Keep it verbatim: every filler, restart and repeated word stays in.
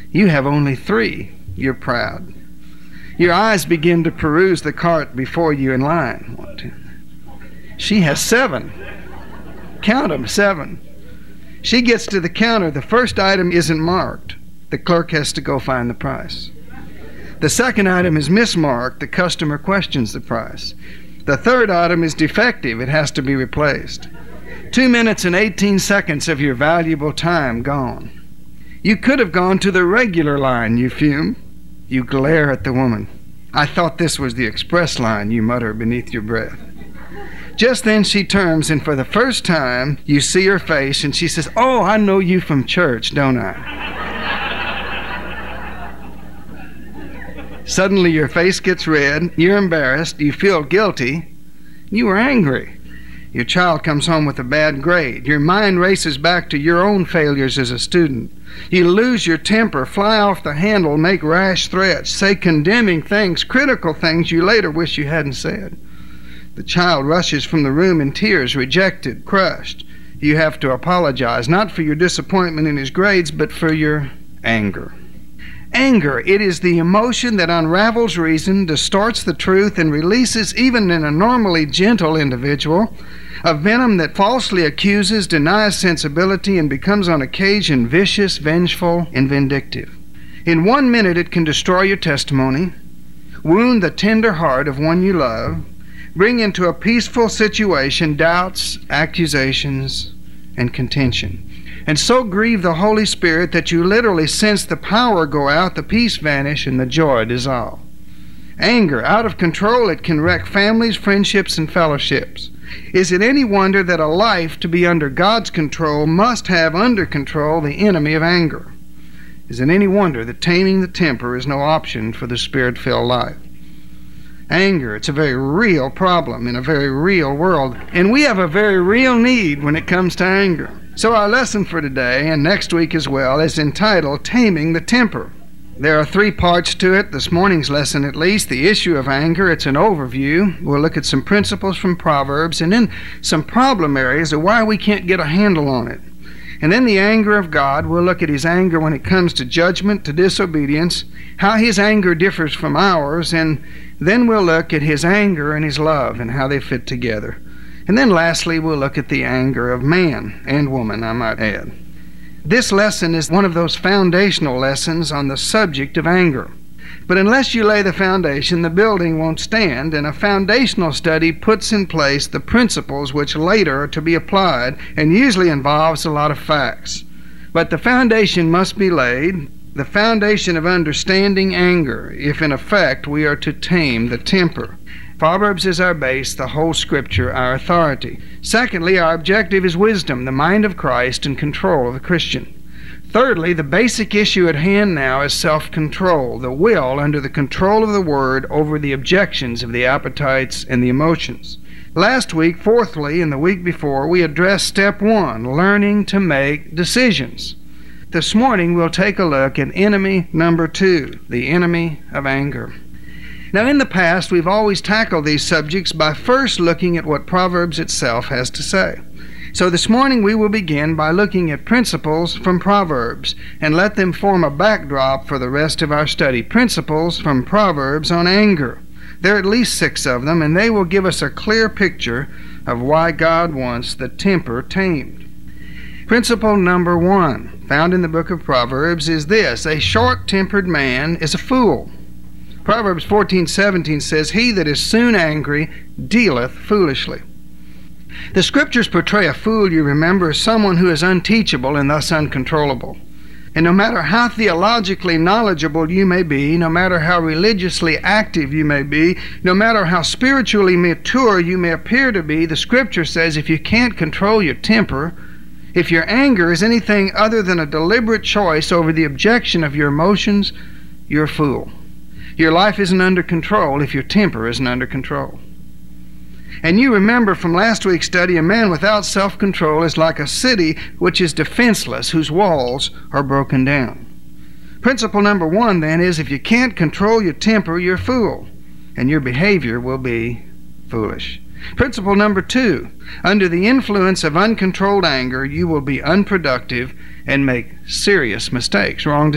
You have only three. You're proud. Your eyes begin to peruse the cart before you in line. One, two. She has seven. Count them, seven. She gets to the counter. The first item isn't marked. The clerk has to go find the price. The second item is mismarked. The customer questions the price. The third item is defective. It has to be replaced. Two minutes and eighteen seconds of your valuable time gone. You could have gone to the regular line, you fume. You glare at the woman. I thought this was the express line, you mutter beneath your breath. Just then she turns, and for the first time, you see her face, and she says, "Oh, I know you from church, don't I?" Suddenly your face gets red, you're embarrassed, you feel guilty, you were angry. Your child comes home with a bad grade. Your mind races back to your own failures as a student. You lose your temper, fly off the handle, make rash threats, say condemning things, critical things you later wish you hadn't said. The child rushes from the room in tears, rejected, crushed. You have to apologize, not for your disappointment in his grades, but for your anger. Anger, it is the emotion that unravels reason, distorts the truth, and releases, even in a normally gentle individual, a venom that falsely accuses, denies sensibility, and becomes on occasion vicious, vengeful, and vindictive. In one minute it can destroy your testimony, wound the tender heart of one you love, bring into a peaceful situation doubts, accusations, and contention, and so grieve the Holy Spirit that you literally sense the power go out, the peace vanish, and the joy dissolve. Anger, out of control, it can wreck families, friendships, and fellowships. Is it any wonder that a life to be under God's control must have under control the enemy of anger? Is it any wonder that taming the temper is no option for the Spirit-filled life? Anger, it's a very real problem in a very real world, and we have a very real need when it comes to anger. So our lesson for today, and next week as well, is entitled Taming the Temper. There are three parts to it, this morning's lesson at least. The issue of anger, it's an overview. We'll look at some principles from Proverbs, and then some problem areas of why we can't get a handle on it. And then the anger of God, we'll look at his anger when it comes to judgment, to disobedience, how his anger differs from ours, and then we'll look at his anger and his love and how they fit together. And then lastly, we'll look at the anger of man and woman, I might add. This lesson is one of those foundational lessons on the subject of anger. But unless you lay the foundation, the building won't stand, and a foundational study puts in place the principles which later are to be applied and usually involves a lot of facts. But the foundation must be laid, the foundation of understanding anger, if in effect we are to tame the temper. Proverbs is our base, the whole Scripture our authority. Secondly, our objective is wisdom, the mind of Christ and control of the Christian. Thirdly, the basic issue at hand now is self-control, the will under the control of the Word over the objections of the appetites and the emotions. Last week, fourthly, and the week before, we addressed step one, learning to make decisions. This morning, we'll take a look at enemy number two, the enemy of anger. Now, in the past, we've always tackled these subjects by first looking at what Proverbs itself has to say. So this morning we will begin by looking at principles from Proverbs and let them form a backdrop for the rest of our study. Principles from Proverbs on anger. There are at least six of them, and they will give us a clear picture of why God wants the temper tamed. Principle number one, found in the book of Proverbs, is this: a short-tempered man is a fool. Proverbs fourteen seventeen says, "He that is soon angry dealeth foolishly." The Scriptures portray a fool, you remember, as someone who is unteachable and thus uncontrollable. And no matter how theologically knowledgeable you may be, no matter how religiously active you may be, no matter how spiritually mature you may appear to be, the Scripture says if you can't control your temper, if your anger is anything other than a deliberate choice over the objection of your emotions, you're a fool. Your life isn't under control if your temper isn't under control. And you remember from last week's study, a man without self-control is like a city which is defenseless, whose walls are broken down. Principle number one, then, is if you can't control your temper, you're a fool, and your behavior will be foolish. Principle number two, under the influence of uncontrolled anger, you will be unproductive and make serious mistakes, wrong